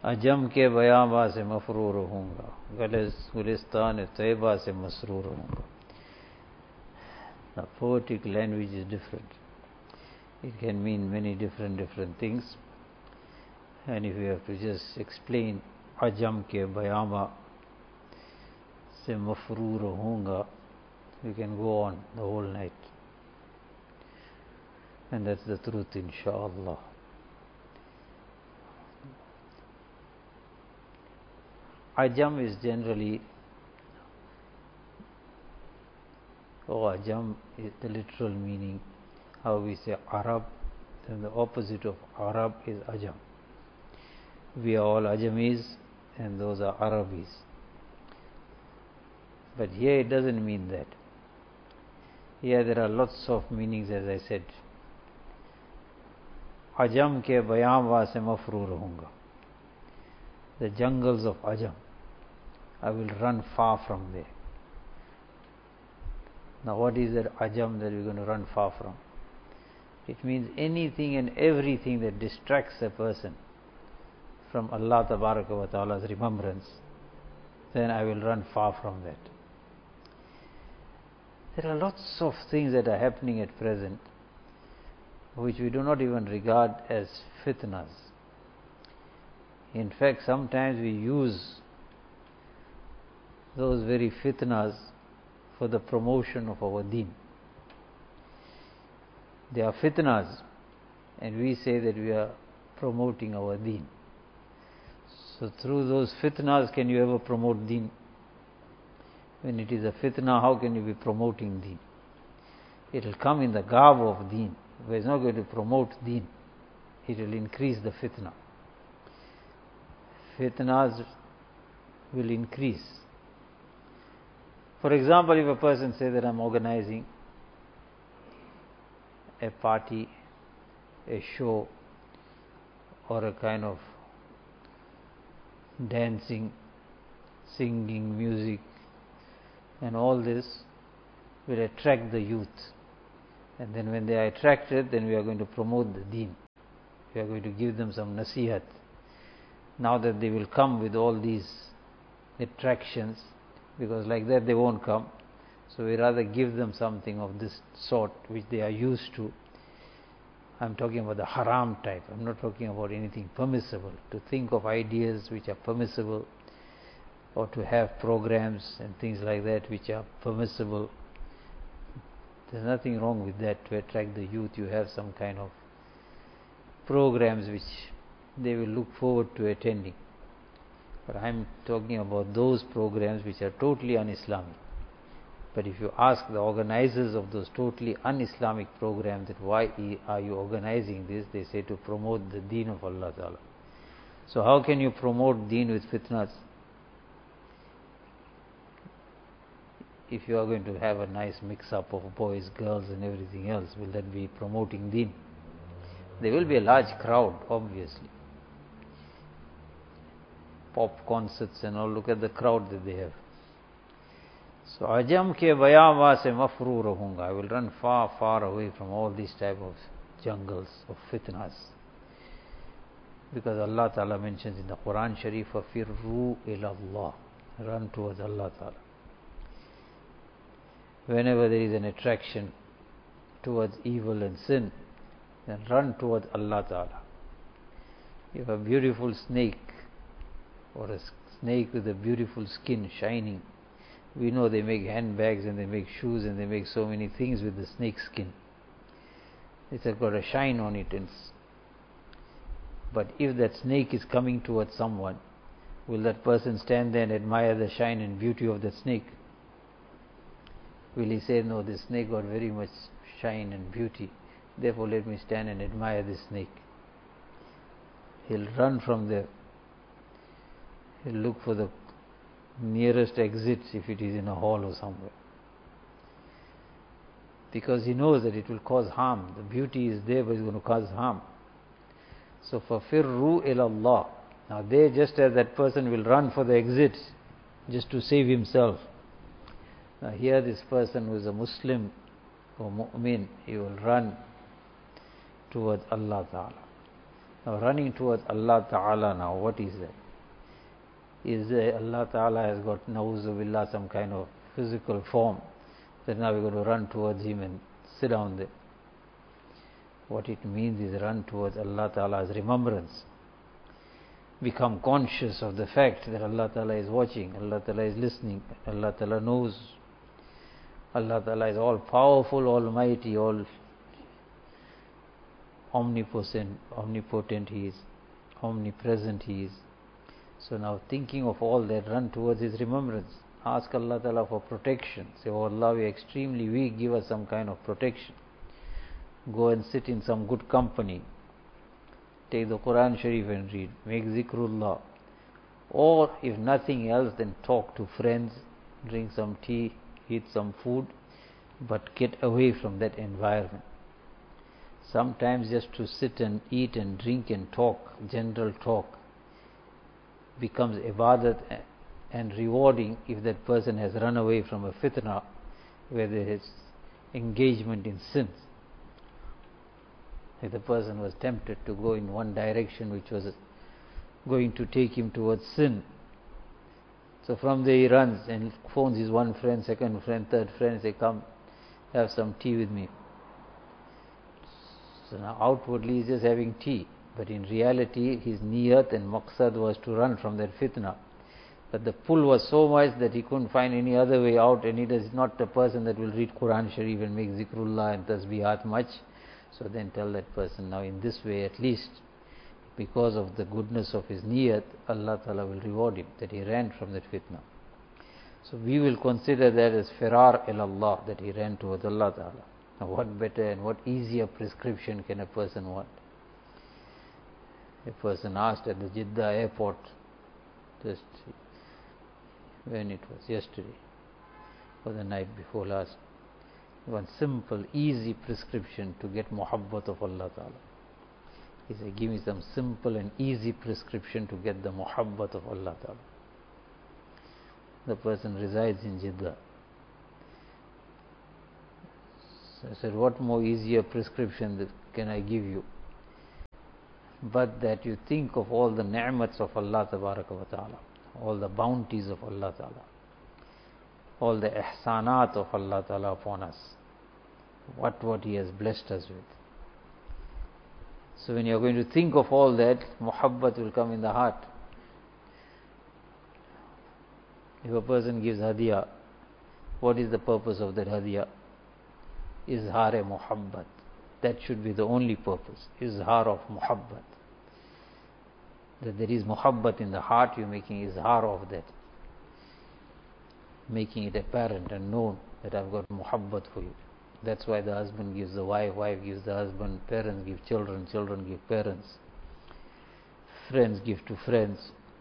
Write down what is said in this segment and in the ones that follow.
अजम के बयाबा से मफरूर होऊंगा, गुलिस्तान तैयबा से मसरूर होऊंगा. The poetic language is different. It can mean many different things. And if we have to just explain ajam ke bayama se mafroor hoonga, we can go on the whole night. And that's the truth, inshaAllah. Ajam is generally, ajam is the literal meaning. How we say Arab, then the opposite of Arab is ajam. We are all Ajamis and those are Arabis. But here it doesn't mean that. Here there are lots of meanings, as I said. Ajam ke bayan se mafroor hoonga. The jungles of Ajam, I will run far from there. Now what is that Ajam that we're going to run far from? It means anything and everything that distracts a person from Allah Tabaraka wa Ta'ala's remembrance, then I will run far from that. There are lots of things that are happening at present which we do not even regard as fitnas. In fact, sometimes we use those very fitnas for the promotion of our deen. They are fitnas and we say that we are promoting our deen. So through those fitnas, can you ever promote deen? When it is a fitna, how can you be promoting deen? It will come in the garb of deen, but it's not going to promote deen. It will increase the fitna. Fitnas will increase. For example, if a person says that I'm organizing a party, a show, or a kind of dancing, singing, music, and all this will attract the youth. And then when they are attracted, then we are going to promote the deen. We are going to give them some nasihat. Now that they will come with all these attractions, because like that they won't come. So we rather give them something of this sort which they are used to. I'm talking about the haram type. I'm not talking about anything permissible. To think of ideas which are permissible, or to have programs and things like that which are permissible. There's nothing wrong with that. To attract the youth, you have some kind of programs which they will look forward to attending. But I'm talking about those programs which are totally un-Islamic. But if you ask the organizers of those totally un-Islamic programs that why are you organizing this, they say to promote the deen of Allah Ta'ala. So how can you promote deen with fitnas? If you are going to have a nice mix-up of boys, girls and everything else, will that be promoting deen? There will be a large crowd, obviously. Pop concerts and all, look at the crowd that they have. So ajam ke bayawa se mafroor hoonga. I will run far away from all these type of jungles of fitnas. Because Allah Ta'ala mentions in the Quran Sharif, firru ila Allah. Run towards Allah Ta'ala. Whenever there is an attraction towards evil and sin, then run towards Allah Ta'ala. If a beautiful snake, or a snake with a beautiful skin shining, we know they make handbags and they make shoes and they make so many things with the snake skin. It's got a shine on it. But if that snake is coming towards someone, will that person stand there and admire the shine and beauty of that snake? Will he say, no, this snake got very much shine and beauty, therefore let me stand and admire this snake? He'll run from there. He'll look for the nearest exits if it is in a hall or somewhere. Because he knows that it will cause harm. The beauty is there, but it's going to cause harm. So, فَفِرُّوا إِلَى اللَّهِ. Now there, just as that person will run for the exits just to save himself, now here this person who is a Muslim or mu'min, he will run towards Allah Ta'ala. Now running towards Allah Ta'ala now, what is that? Is Allah Ta'ala has got, na'uzubillah, some kind of physical form, that now we're going to run towards Him and sit down there. What it means is run towards Allah Ta'ala's remembrance. Become conscious of the fact that Allah Ta'ala is watching, Allah Ta'ala is listening, Allah Ta'ala knows. Allah Ta'ala is all powerful, almighty, all omnipotent He is, omnipresent He is. So now thinking of all that, run towards His remembrance. Ask Allah Ta'ala for protection. Say, oh Allah, we are extremely weak, give us some kind of protection. Go and sit in some good company. Take the Quran Sharif and read. Make zikrullah. Or if nothing else, then talk to friends, drink some tea, eat some food, but get away from that environment. Sometimes just to sit and eat and drink and talk, general talk, becomes ibadat and rewarding if that person has run away from a fitna where there is engagement in sins. If the person was tempted to go in one direction which was going to take him towards sin, so from there he runs and phones his one friend, second friend, third friend, say, come have some tea with me. So now outwardly he's just having tea, but in reality his niyat and maqsad was to run from that fitna. But the pull was so much that he couldn't find any other way out, and he is not a person that will read Quran Sharif and make zikrullah and tasbihat much. So then tell that person, now in this way at least, because of the goodness of his niyat, Allah Ta'ala will reward him, that he ran from that fitna. So we will consider that as firar ilallah, that he ran towards Allah Ta'ala. Now what better and what easier prescription can a person want? A person asked at the Jeddah airport, just when it was yesterday or the night before last, one simple, easy prescription to get muhabbat of Allah Ta'ala. He said, give me some simple and easy prescription to get the muhabbat of Allah Ta'ala. The person resides in Jeddah. So I said, what more easier prescription can I give you? But that you think of all the ni'mats of Allah Ta'ala, all the bounties of Allah Ta'ala, all the ihsanat of Allah Ta'ala upon us, what He has blessed us with. So when you are going to think of all that, muhabbat will come in the heart. If a person gives hadiyah, what is the purpose of that hadiyah? Izhar-e muhabbat. That should be the only purpose. Izhar of muhabbat. That there is muhabbat in the heart, you are making izhar of that, making it apparent and known that I've got muhabbat for you. That's why the husband gives the wife, wife gives the husband, parents give children, children give parents, friends give to friends,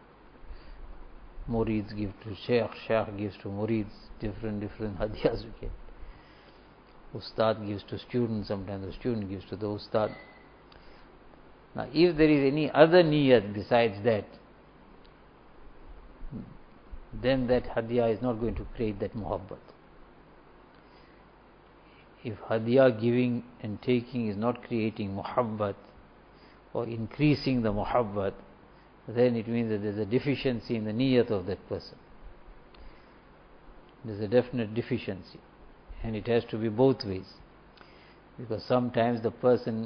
murids give to shaykh, shaykh gives to murids, different hadiyas we get. Ustad gives to students, sometimes the student gives to the ustad. Now if there is any other niyat besides that, then that hadiyah is not going to create that muhabbat. If hadiyah giving and taking is not creating muhabbat or increasing the muhabbat, then it means that there is a deficiency in the niyat of that person. There is a definite deficiency, and it has to be both ways, because sometimes the person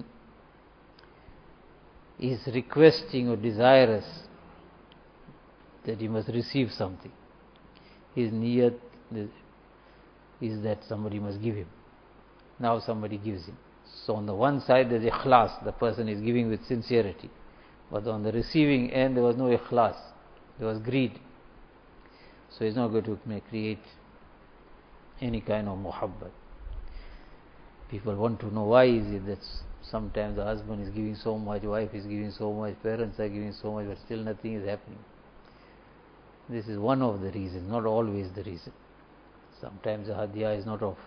is requesting or desirous that he must receive something. His niyat is that somebody must give him. Now somebody gives him. So on the one side there is ikhlas, the person is giving with sincerity. But on the receiving end there was no ikhlas, there was greed. So he's not going to create any kind of muhabbat. People want to know why is it that sometimes the husband is giving so much, wife is giving so much, parents are giving so much, but still nothing is happening. This is one of the reasons, not always the reason. Sometimes the hadiyah is not of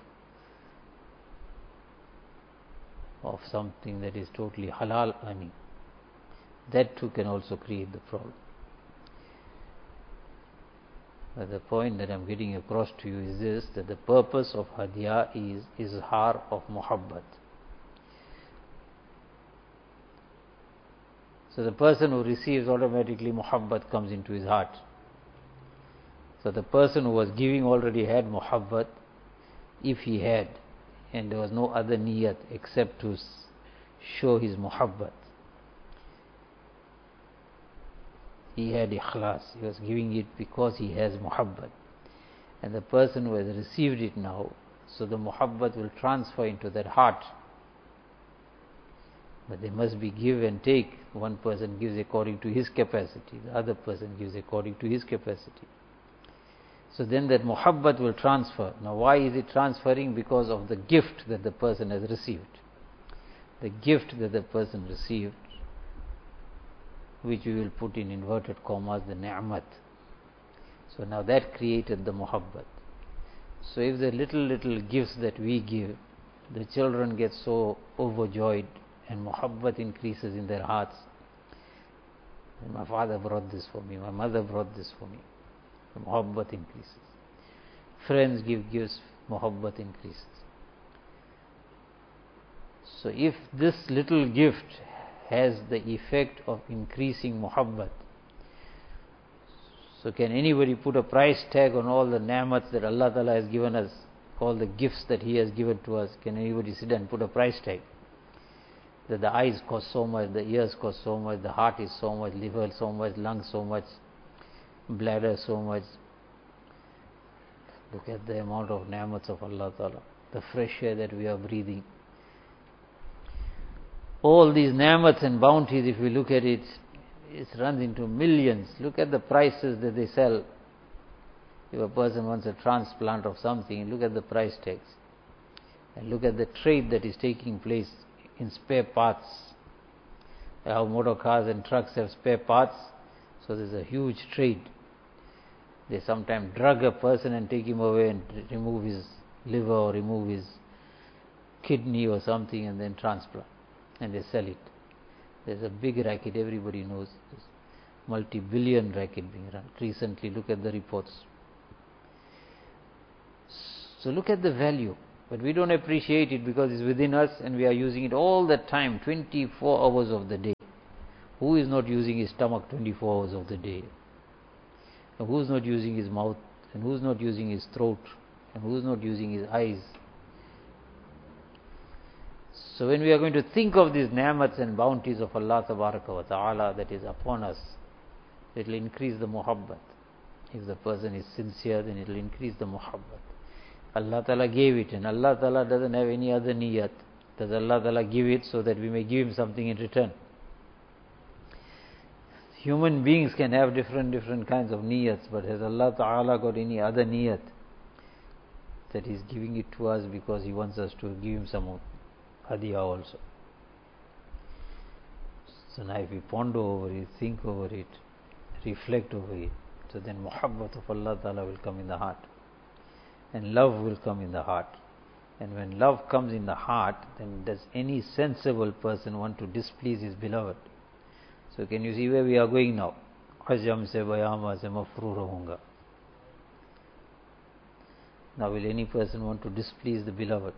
something that is totally halal earning. That too can also create the problem. But the point that I am getting across to you is this, that the purpose of hadiyah is izhar of muhabbat. So the person who receives, automatically muhabbat comes into his heart. So the person who was giving already had muhabbat, if he had, and there was no other niyat except to show his muhabbat. He had ikhlas, he was giving it because he has muhabbat. And the person who has received it now, so the muhabbat will transfer into that heart. But they must be give and take. One person gives according to his capacity, the other person gives according to his capacity. So then that muhabbat will transfer. Now why is it transferring? Because of the gift that the person has received. The gift that the person received, which we will put in inverted commas, the ni'mat. So now that created the muhabbat. So if the little gifts that we give, the children get so overjoyed and muhabbat increases in their hearts. And my father brought this for me, my mother brought this for me. The muhabbat increases. Friends give gifts, muhabbat increases. So if this little gift has the effect of increasing muhabbat, so can anybody put a price tag on all the ni'mats that Allah Ta'ala has given us, all the gifts that He has given to us? Can anybody sit and put a price tag? That the eyes cost so much, the ears cost so much, the heart is so much, liver so much, lungs so much, bladder so much. Look at the amount of ni'mats of Allah Ta'ala, the fresh air that we are breathing. All these ni'mats and bounties, if we look at it, it runs into millions. Look at the prices that they sell. If a person wants a transplant of something, look at the price tags. And look at the trade that is taking place in spare parts. How motor cars and trucks have spare parts, so there's a huge trade. They sometimes drug a person and take him away and remove his liver or remove his kidney or something and then transplant. And they sell it. There's a big racket, everybody knows this multi-billion racket being run. Recently, look at the reports. So look at the value, but we don't appreciate it because it's within us and we are using it all the time, 24 hours of the day. Who is not using his stomach 24 hours of the day? And who's not using his mouth? And who's not using his throat? And who's not using his eyes? So when we are going to think of these ni'mats and bounties of Allah wa ta'ala that is upon us, it will increase the muhabbat. If the person is sincere, then it will increase the muhabbat. Allah Ta'ala gave it, and Allah Ta'ala doesn't have any other niyat. Does Allah Ta'ala give it so that we may give Him something in return? Human beings can have different kinds of niyats, but has Allah Ta'ala got any other niyat? That He is giving it to us because He wants us to give Him some hadiyah also. So now if we ponder over it, think over it, reflect over it, so then muhabbat of Allah Ta'ala will come in the heart. And love will come in the heart. And when love comes in the heart, then does any sensible person want to displease his beloved? So can you see where we are going now? Ajam se bayama se mafroor hoonga. Now will any person want to displease the beloved?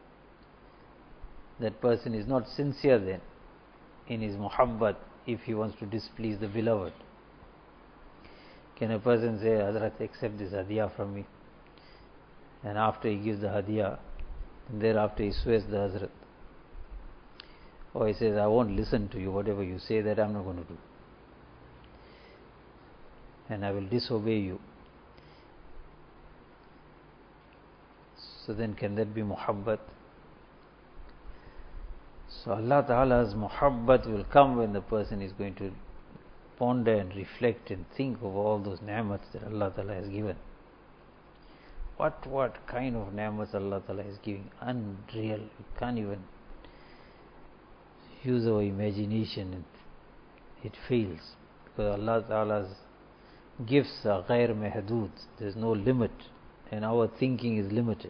That person is not sincere then in his muhabbat if he wants to displease the beloved. Can a person say, Hazrat, accept this hadiyah from me? And after he gives the hadiyah, and thereafter he swears the Hazrat. Or he says, I won't listen to you, whatever you say, that I'm not going to do. And I will disobey you. So then can that be muhabbat? So Allah Ta'ala's muhabbat will come when the person is going to ponder and reflect and think of all those ni'mats that Allah Ta'ala has given. What kind of ni'mats Allah Ta'ala is giving? Unreal. We can't even use our imagination. It fails. Because Allah Ta'ala's gifts are ghair mahdood. There's no limit. And our thinking is limited.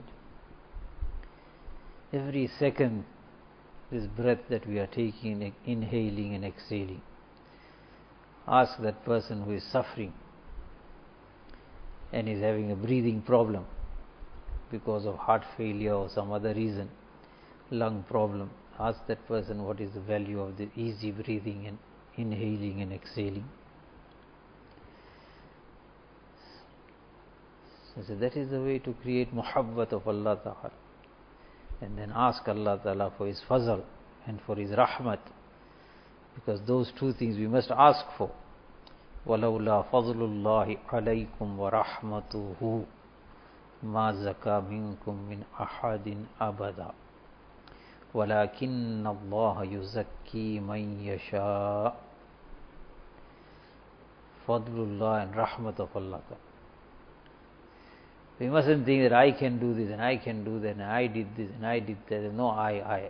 Every second, this breath that we are taking, inhaling and exhaling. Ask that person who is suffering and is having a breathing problem because of heart failure or some other reason, lung problem. Ask that person what is the value of the easy breathing and inhaling and exhaling. So that is the way to create muhabbat of Allah Ta'ala. And then ask Allah Ta'ala for His fazl and for His rahmat. Because those two things we must ask for. وَلَوْلَا فَضْلُ اللَّهِ عَلَيْكُمْ وَرَحْمَتُهُ مَا زَكَى مِنْكُمْ مِنْ أَحَدٍ أَبَدًا وَلَكِنَّ اللَّهَ يُزَكِّي مَنْ يَشَاءُ. Fadlullah and rahmat of Allah. We mustn't think that I can do this and I can do that and I did this and I did that. No, I.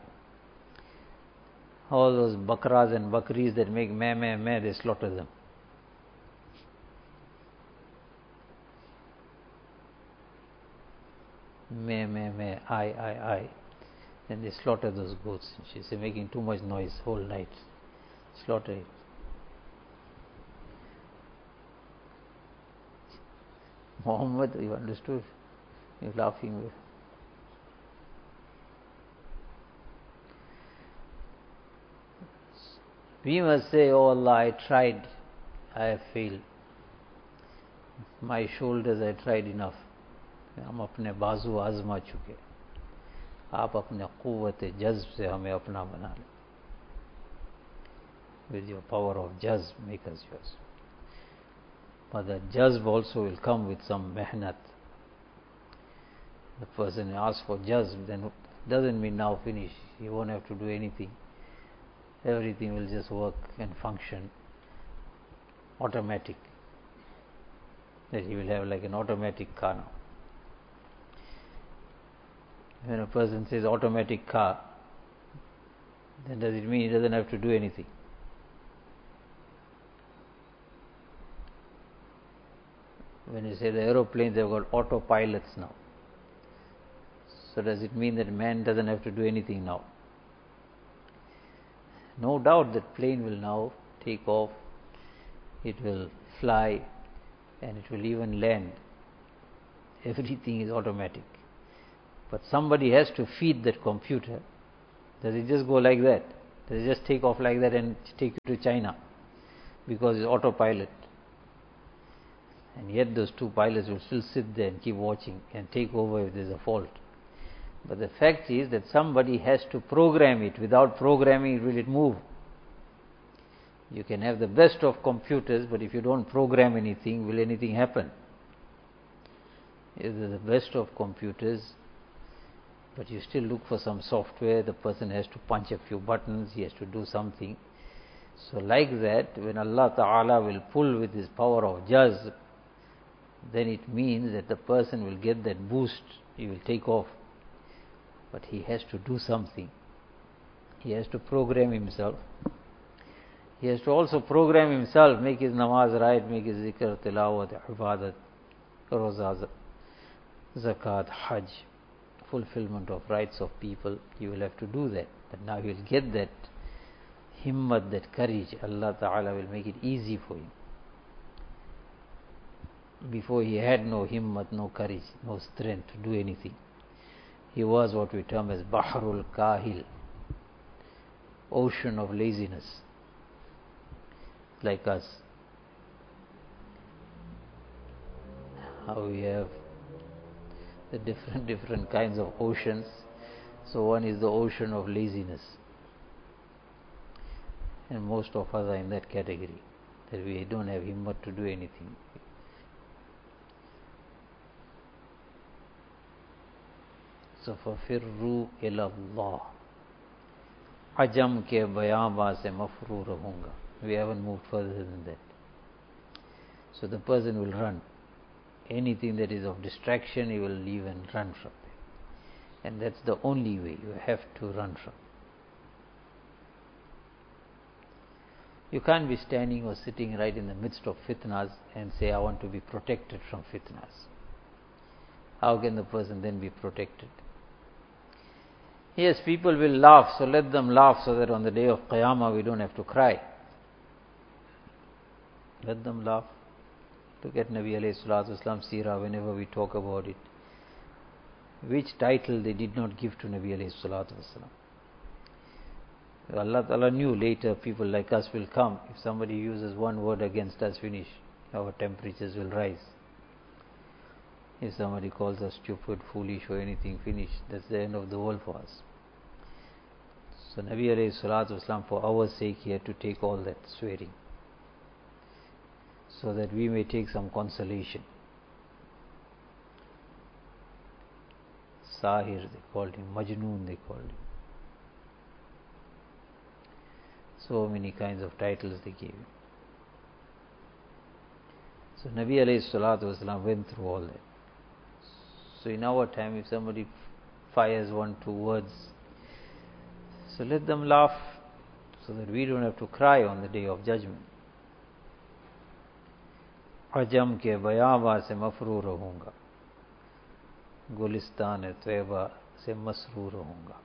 All those bakras and bakris that make meh, they slaughter them. Meh, I. Then they slaughter those goats. She said, making too much noise whole night. Slaughter it. Muhammad, you understood? You're laughing. We must say, oh Allah, I tried, I have failed. My shoulders, I tried enough. हम अपने बाजू आजमा चुके. आप अपने क़ुव्वत जज़्ब से हमें अपना बना लें. With your power of jazb, make us yours. But that jazb also will come with some mehnat. The person asks for jazb, then doesn't mean now finish. He won't have to do anything. Everything will just work and function automatic. That he will have like an automatic car now. When a person says automatic car, then does it mean he doesn't have to do anything? When you say the aeroplanes have got autopilots now, so does it mean that man doesn't have to do anything now? No doubt that plane will now take off, it will fly, and it will even land. Everything is automatic. But somebody has to feed that computer. Does it just go like that? Does it just take off like that and take you to China? Because it's autopilot. And yet those two pilots will still sit there and keep watching and take over if there's a fault. But the fact is that somebody has to program it. Without programming, will it move? You can have the best of computers, but if you don't program anything, will anything happen? If there's the best of computers, but you still look for some software, the person has to punch a few buttons, he has to do something. So like that, when Allah Ta'ala will pull with His power of jazb, then it means that the person will get that boost, he will take off. But he has to do something. He has to program himself. He has to also program himself, make his namaz right, make his zikr, tilawat, ibadat, rozah, zakat, hajj, fulfillment of rights of people. He will have to do that. But now he will get that himmat, that courage. Allah Ta'ala will make it easy for him. Before he had no himmat, no courage, no strength to do anything. He was what we term as Bahrul Kahil, ocean of laziness, like us. How we have the different kinds of oceans. So one is the ocean of laziness, and most of us are in that category, that we don't have himmat to do anything. So فَفِرُّوا إِلَى اللَّهِ. Ajam ke bayaba se mafru rahunga. We haven't moved further than that. So the person will run. Anything that is of distraction, he will leave and run from it. And that's the only way you have to run from. You can't be standing or sitting right in the midst of fitnas and say, I want to be protected from fitnas. How can the person then be protected? Yes, people will laugh, so let them laugh so that on the day of Qiyamah we don't have to cry. Let them laugh. Look at Nabi alayhi salatu wasalam seerah whenever we talk about it. Which title they did not give to Nabi alayhi salatu wasalam? Allah Ta'ala knew later people like us will come. If somebody uses one word against us, finish. Our temperatures will rise. If somebody calls us stupid, foolish or anything, finish. That's the end of the world for us. So Nabi alayhi salatu wasalam, for our sake, he had to take all that swearing, so that we may take some consolation. Sahir they called him, Majnoon they called him. So many kinds of titles they gave him. So Nabi alayhi salatu wasalam went through all that. So in our time, if somebody fires 1-2 words, so let them laugh, so that we don't have to cry on the day of judgment. Ajam ke bayaba se mafroor hoonga, Gulistan Taiba se masroor hoonga.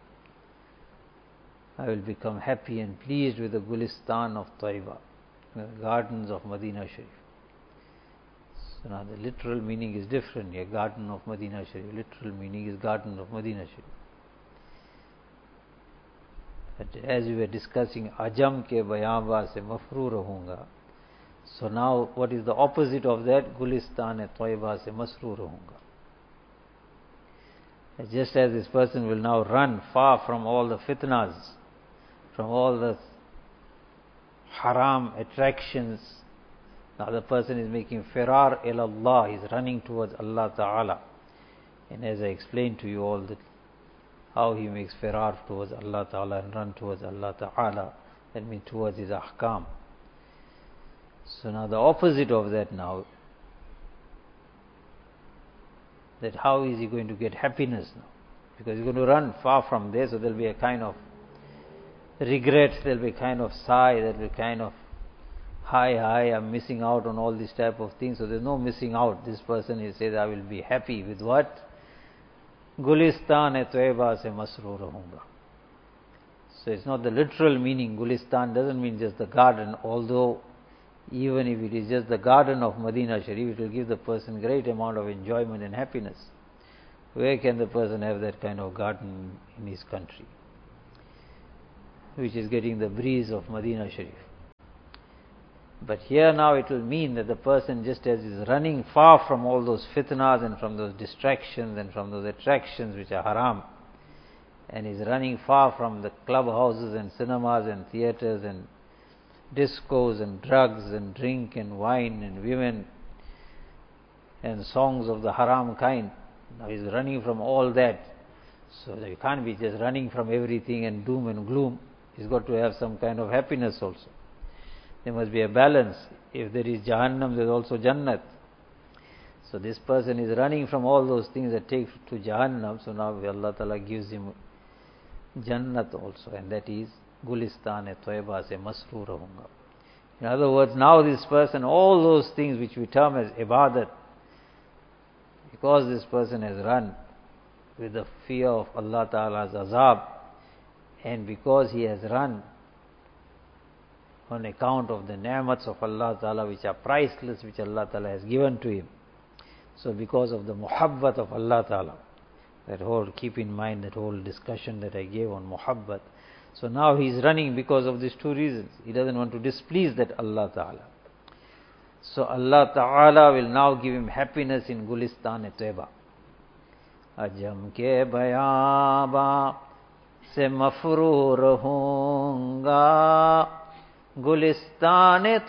I will become happy and pleased with the Gulistan of Taiba, the gardens of Medina Sharif. So now the literal meaning is different here. Garden of Medina Sharif. Literal meaning is Garden of Medina Sharif. But as we were discussing, Ajam ke bayaba se mafroor hoonga. So now what is the opposite of that? Gulistan Taiba se masroor hoonga. Just as this person will now run far from all the fitnas, from all the haram attractions. Now the person is making firar ilallah, he is running towards Allah Ta'ala. And as I explained to you all that how he makes firar towards Allah Ta'ala and run towards Allah Ta'ala, that means towards his ahkam. So now the opposite of that now, that how is he going to get happiness now? Because he's going to run far from there, so there will be a kind of regret, there will be a kind of sigh, there will be a kind of hi, I'm missing out on all these type of things. So there's no missing out. This person, he says, I will be happy with what? Gulistan e Taiba se masroor hoonga. So it's not the literal meaning. Gulistan doesn't mean just the garden, although even if it is just the garden of Medina Sharif, it will give the person great amount of enjoyment and happiness. Where can the person have that kind of garden in his country, which is getting the breeze of Medina Sharif? But here now it will mean that the person, just as is running far from all those fitnas and from those distractions and from those attractions which are haram, and is running far from the clubhouses and cinemas and theatres and discos and drugs and drink and wine and women and songs of the haram kind. Now he is running from all that. So you can't be just running from everything and doom and gloom. He's got to have some kind of happiness also. There must be a balance. If there is Jahannam, there is also Jannat. So this person is running from all those things that take to Jahannam. So now Allah Ta'ala gives him Jannat also, and that is Gulistan e Taiba se masroor hoonga. In other words, now this person, all those things which we term as ibadat, because this person has run with the fear of Allah Ta'ala's azab, and because he has run on account of the ni'mats of Allah Ta'ala which are priceless, which Allah Ta'ala has given to him. So because of the muhabbat of Allah Ta'ala, keep in mind that whole discussion that I gave on muhabbat. So now he is running because of these two reasons. He doesn't want to displease that Allah Ta'ala. So Allah Ta'ala will now give him happiness in Gulistan e Taiba. Ajam ke bayaba se mafroor hoonga, Gulistan e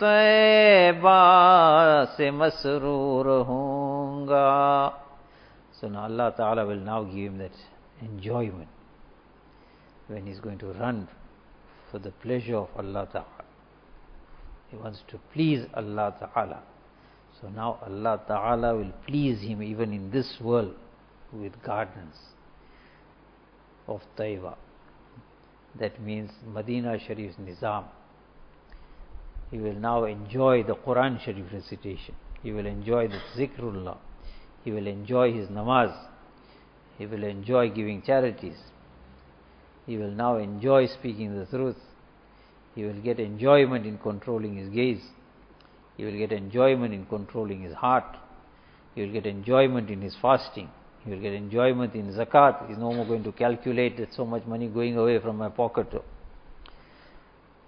Taiba se masroor hoonga. So now Allah Ta'ala will now give him that enjoyment when he's going to run for the pleasure of Allah Ta'ala. He wants to please Allah Ta'ala. So now Allah Ta'ala will please him even in this world with gardens of Taiba. That means Medina Sharif's Nizam. He will now enjoy the Quran Sharif recitation. He will enjoy the Zikrullah. He will enjoy his namaz. He will enjoy giving charities. He will now enjoy speaking the truth. He will get enjoyment in controlling his gaze. He will get enjoyment in controlling his heart. He will get enjoyment in his fasting. He will get enjoyment in zakat. He is no more going to calculate that so much money going away from my pocket.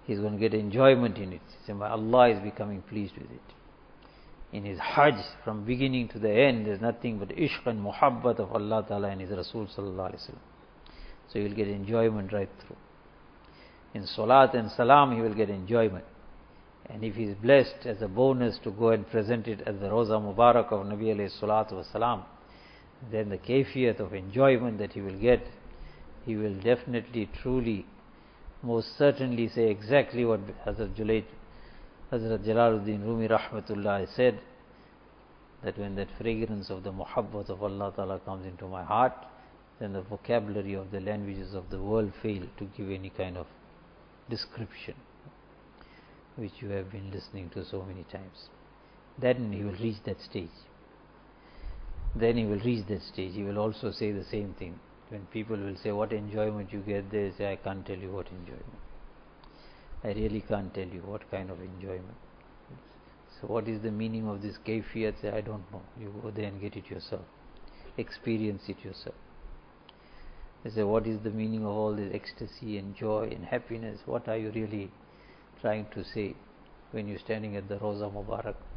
He's going to get enjoyment in it. He said, Allah is becoming pleased with it. In his Hajj, from beginning to the end, there's nothing but ishq and muhabbat of Allah Ta'ala and His Rasul Sallallahu Alaihi Wasallam. So he will get enjoyment right through. In Salat and Salam, he will get enjoyment. And if he is blessed as a bonus to go and present it as the Roza Mubarak of Nabi alayhi salatu wasalam, then the kayfiyat of enjoyment that he will get, he will definitely, truly, most certainly say exactly what Hazrat Jalaluddin Rumi Rahmatullah said, that when that fragrance of the muhabbat of Allah Ta'ala comes into my heart, then the vocabulary of the languages of the world fail to give any kind of description, which you have been listening to so many times. Then he will reach that stage. He will also say the same thing. When people will say, what enjoyment you get, they say, I can't tell you what enjoyment. I really can't tell you what kind of enjoyment. So what is the meaning of this kayfiyat? Say, I don't know. You go there and get it yourself. Experience it yourself. They say, what is the meaning of all this ecstasy and joy and happiness? What are you really trying to say when you're standing at the Roza Mubarak?